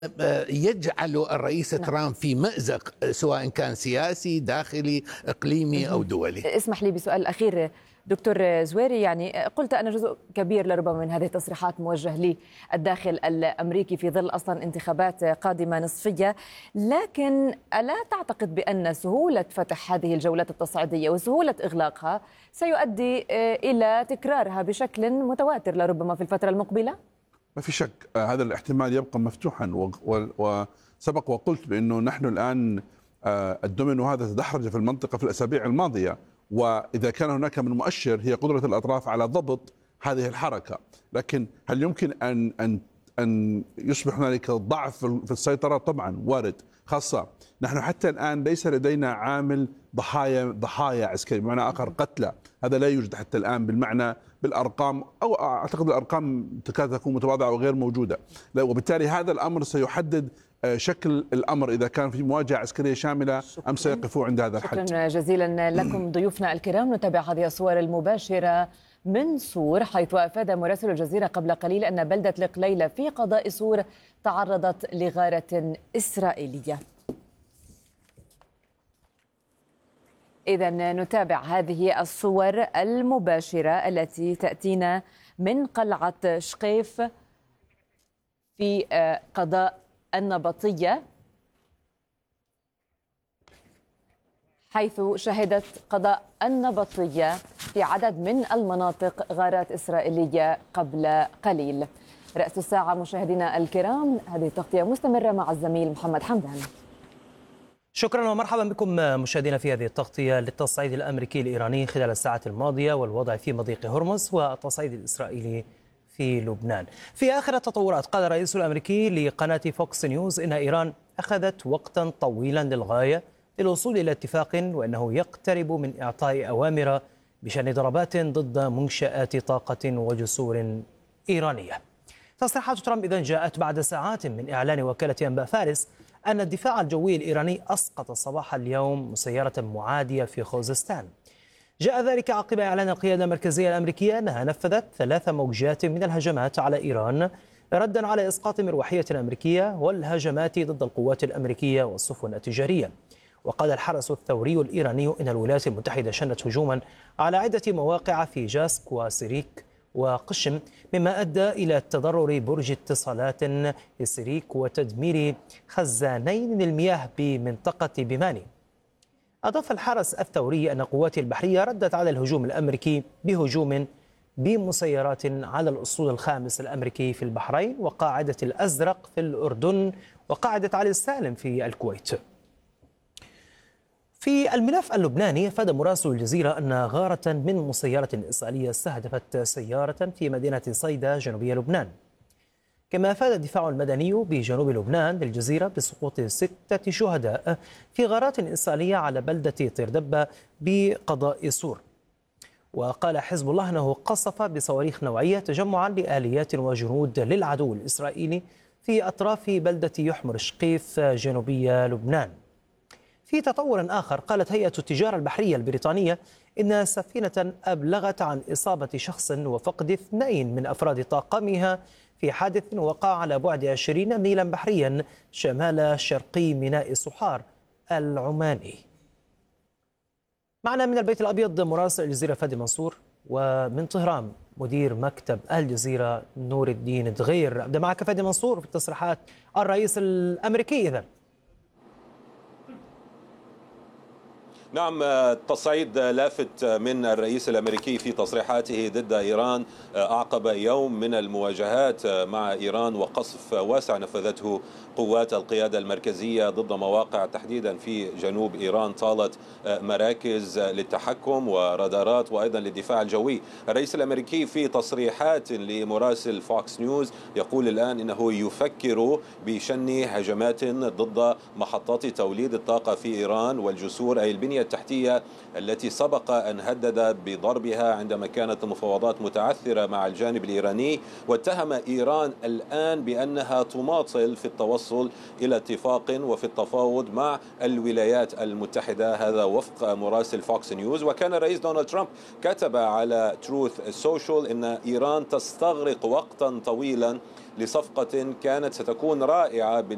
يجعل الرئيس ترامب في مأزق، سواء كان سياسي داخلي إقليمي أو دولي. اسمح لي بسؤال أخير دكتور زويري، يعني قلت أن جزء كبير لربما من هذه التصريحات موجه للداخل الأمريكي في ظل أصلا انتخابات قادمة نصفية، لكن ألا تعتقد بأن سهولة فتح هذه الجولات التصعيدية وسهولة إغلاقها سيؤدي إلى تكرارها بشكل متواتر لربما في الفترة المقبلة؟ ما في شك هذا الاحتمال يبقى مفتوحا، وسبق وقلت بأنه نحن الآن الدومينو هذا تدحرج في المنطقة في الأسابيع الماضية، وإذا كان هناك من مؤشر هي قدرة الأطراف على ضبط هذه الحركة. لكن هل يمكن أن يصبح هنالك ضعف في السيطرة؟ طبعا وارد، خاصة نحن حتى الآن ليس لدينا عامل ضحايا عسكري، بمعنى آخر قتلى، هذا لا يوجد حتى الآن بالأرقام، أو أعتقد الأرقام تكاد تكون متواضعة وغير موجودة، وبالتالي هذا الأمر سيحدد شكل الأمر إذا كان في مواجهة عسكرية شاملة أم سيقفوا عند هذا الحد. شكرا جزيلا لكم ضيوفنا الكرام. نتابع هذه الصور المباشرة من صور، حيث أفاد مراسل الجزيرة قبل قليل أن بلدة القليلة في قضاء صور تعرضت لغارة إسرائيلية. إذن نتابع هذه الصور المباشرة التي تأتينا من قلعة شقيف في قضاء النبطية، حيث شهدت قضاء النبطية في عدد من المناطق غارات إسرائيلية قبل قليل. رأس الساعة مشاهدينا الكرام، هذه التغطية مستمرة مع الزميل محمد حمدان. شكرا ومرحبا بكم مشاهدينا في هذه التغطية للتصعيد الأمريكي الإيراني خلال الساعات الماضية والوضع في مضيق هرمز والتصعيد الإسرائيلي في لبنان. في آخر التطورات قال الرئيس الأمريكي لقناة فوكس نيوز إن إيران أخذت وقتا طويلا للغاية للوصول إلى اتفاق، وأنه يقترب من إعطاء أوامر بشأن ضربات ضد منشآت طاقة وجسور إيرانية. تصريحات ترامب إذن جاءت بعد ساعات من إعلان وكالة أنباء فارس أن الدفاع الجوي الإيراني أسقط صباح اليوم مسيرة معادية في خوزستان. جاء ذلك عقب إعلان القيادة المركزية الأمريكية أنها نفذت 3 موجات من الهجمات على إيران ردا على إسقاط مروحية أمريكية والهجمات ضد القوات الأمريكية والسفن التجارية. وقال الحرس الثوري الإيراني إن الولايات المتحدة شنت هجوما على عدة مواقع في جاسك وسيريك وقشم، مما أدى إلى تضرر برج اتصالات سيريك وتدمير خزانين للمياه بمنطقة بيماني. أضاف الحرس الثوري أن قواته البحرية ردت على الهجوم الأمريكي بهجوم بمسيرات على الأسطول الخامس الأمريكي في البحرين، وقاعدة الأزرق في الأردن، وقاعدة علي السالم في الكويت. في الملف اللبناني أفاد مراسل الجزيرة أن غارة من مسيرة إسرائيلية استهدفت سيارة في مدينة صيدا جنوبية لبنان. كما أفاد الدفاع المدني بجنوب لبنان للجزيرة بسقوط 6 شهداء في غارات إسرائيلية على بلدة طيردبة بقضاء سور. وقال حزب الله أنه قصف بصواريخ نوعية تجمعا لآليات وجنود للعدو الإسرائيلي في أطراف بلدة يحمر شقيف جنوبية لبنان. في تطور آخر قالت هيئة التجارة البحرية البريطانية إن سفينة أبلغت عن إصابة شخص وفقد 2 من أفراد طاقمها في حادث وقع على بعد 20 ميلا بحريا شمال شرقي ميناء صحار العماني. معنا من البيت الأبيض مراسل الجزيرة فادي منصور، ومن طهران مدير مكتب الجزيرة نور الدين دغير. أبدأ معك فادي منصور في تصريحات الرئيس الأمريكي. إذن نعم، تصعيد لافت من الرئيس الأمريكي في تصريحاته ضد إيران أعقب يوم من المواجهات مع إيران وقصف واسع نفذته قوات القيادة المركزية ضد مواقع تحديدا في جنوب إيران طالت مراكز للتحكم ورادارات وأيضا للدفاع الجوي. الرئيس الأمريكي في تصريحات لمراسل فوكس نيوز يقول الآن إنه يفكر بشن هجمات ضد محطات توليد الطاقة في إيران والجسور، أي البنية التحتية التي سبق أن هدد بضربها عندما كانت المفاوضات متعثرة مع الجانب الإيراني، واتهم إيران الآن بأنها تماطل في التوصل إلى اتفاق وفي التفاوض مع الولايات المتحدة. هذا وفق مراسل فوكس نيوز. وكان الرئيس دونالد ترامب كتب على تروث سوشيال إن إيران تستغرق وقتا طويلا لصفقة كانت ستكون رائعة